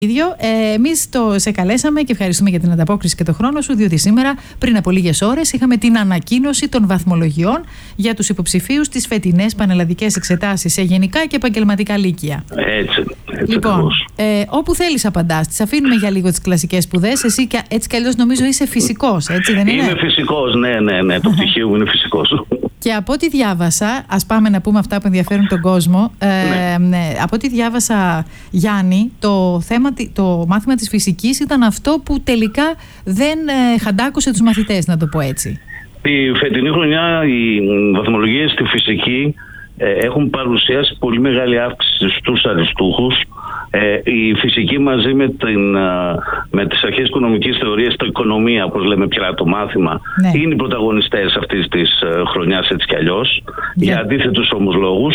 Εμείς σε καλέσαμε και ευχαριστούμε για την ανταπόκριση και τον χρόνο σου, διότι σήμερα, πριν από λίγες ώρες, είχαμε την ανακοίνωση των βαθμολογιών για τους υποψηφίους στις φετινές πανελλαδικές εξετάσεις σε γενικά και επαγγελματικά λύκεια. Έτσι λοιπόν, όπου θέλεις απαντάς. Τις αφήνουμε για λίγο τις κλασικές σπουδές. Εσύ έτσι κι αλλιώς νομίζω είσαι φυσικός, έτσι δεν είναι? Είμαι φυσικός, ναι. Το πτυχίο μου είναι φυσικός. Και από ό,τι διάβασα, ας πάμε να πούμε αυτά που ενδιαφέρουν τον κόσμο. Από ό,τι διάβασα, Γιάννη, το μάθημα της φυσικής ήταν αυτό που τελικά δεν χαντάκωσε τους μαθητές, να το πω έτσι. Τη φετινή χρονιά οι βαθμολογίες στη φυσική έχουν παρουσιάσει πολύ μεγάλη αύξηση στους αριστούχους. Η φυσική μαζί με τις αρχές οικονομικής θεωρίας, το οικονομία, όπως λέμε πια το μάθημα, είναι οι πρωταγωνιστές αυτής της χρονιάς, έτσι κι αλλιώς, για αντίθετους όμως λόγους.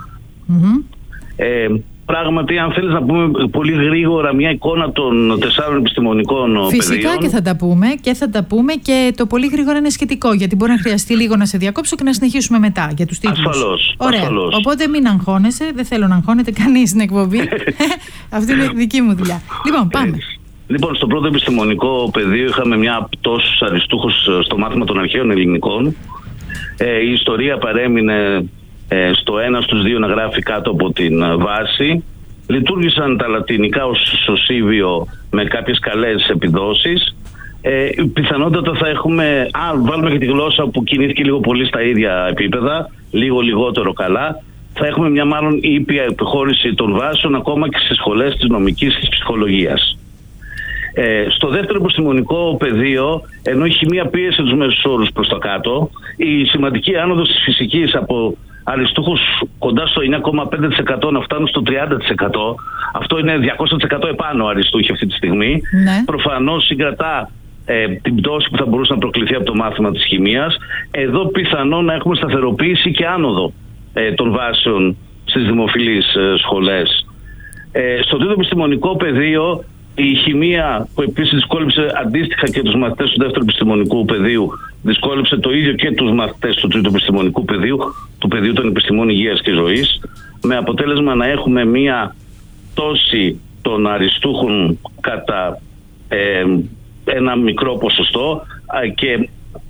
Πράγματι, αν θέλεις να πούμε πολύ γρήγορα μια εικόνα των 4 επιστημονικών πεδίων. Φυσικά και θα τα πούμε και το πολύ γρήγορα είναι σχετικό, γιατί μπορεί να χρειαστεί λίγο να σε διακόψω και να συνεχίσουμε μετά για τους τίτλους. Ασφαλώς. Οπότε μην αγχώνεσαι, δεν θέλω να αγχώνεται κανείς στην εκπομπή. Αυτή είναι δική μου δουλειά. Λοιπόν, πάμε. Λοιπόν, στο πρώτο επιστημονικό πεδίο είχαμε μια πτώση στους αριστούχους στο μάθημα των αρχαίων ελληνικών. Η ιστορία παρέμεινε στο 1 στους 2 να γράφει κάτω από την βάση. Λειτουργήσαν τα λατινικά ως σωσίβιο με κάποιες καλές επιδόσεις. Πιθανότατα θα έχουμε, βάλουμε και τη γλώσσα που κινήθηκε λίγο πολύ στα ίδια επίπεδα, λίγο λιγότερο καλά, θα έχουμε μια μάλλον ήπια επιχώρηση των βάσεων ακόμα και στις σχολές της νομικής και της ψυχολογίας. Στο δεύτερο επιστημονικό πεδίο, ενώ η χημεία πίεσε τους μέσους όρους προς τα κάτω, η σημαντική άνοδος της φυσικής από αριστούχους κοντά στο 9,5% να φτάνουν στο 30%, αυτό είναι 200% επάνω αριστούχοι αυτή τη στιγμή, προφανώς συγκρατά την πτώση που θα μπορούσε να προκληθεί από το μάθημα της χημείας. Εδώ πιθανόν να έχουμε σταθεροποίηση και άνοδο των βάσεων στις δημοφιλείς σχολές. Στο τρίτο επιστημονικό πεδίο, η χημεία, που επίσης δυσκόλεψε αντίστοιχα και τους μαθητές του δεύτερου επιστημονικού πεδίου, δυσκόλεψε το ίδιο και τους μαθητές του τρίτου επιστημονικού πεδίου, του πεδίου των επιστημών υγείας και ζωής, με αποτέλεσμα να έχουμε μία πτώση των αριστούχων κατά ένα μικρό ποσοστό και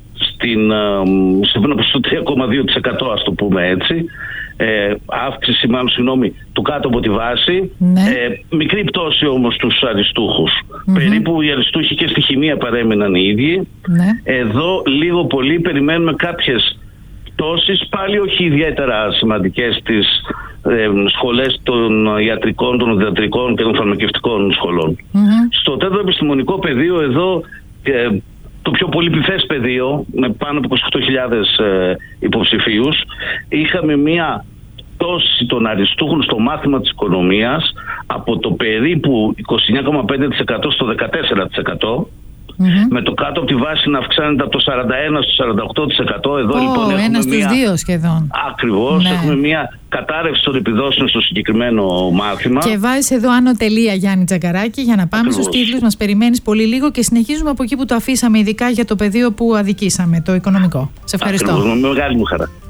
σε ένα ποσοστό 3,2%, ας το πούμε έτσι, αύξηση του κάτω από τη βάση, μικρή πτώση όμως στους αριστούχους. Περίπου οι αριστούχοι και στη χημεία παρέμειναν οι ίδιοι. Εδώ λίγο πολύ περιμένουμε κάποιες πτώσεις, πάλι όχι ιδιαίτερα σημαντικές, στις σχολές των ιατρικών, των οδοντιατρικών και των φαρμακευτικών σχολών. Στο τέταρτο επιστημονικό πεδίο, εδώ το πιο πολυπληθές πεδίο, με πάνω από 28.000 υποψηφίους, είχαμε μία πτώση των αριστούχων στο μάθημα της οικονομίας από το περίπου 29,5% στο 14%, με το κάτω από τη βάση να αυξάνεται από το 41% στο 48%. Εδώ λοιπόν έχουμε 1 στους 2 σχεδόν. Ακριβώς, έχουμε μια κατάρρευση των επιδόσεων στο συγκεκριμένο μάθημα. Και βάζεις εδώ άνω τελεία, Γιάννη Τσακαράκη, για να πάμε στους τίτλους. Μας περιμένεις πολύ λίγο και συνεχίζουμε από εκεί που το αφήσαμε, ειδικά για το πεδίο που αδικήσαμε, το οικονομικό. Σε ευχαριστώ. Ακριβώς, με μεγάλη μου χαρά.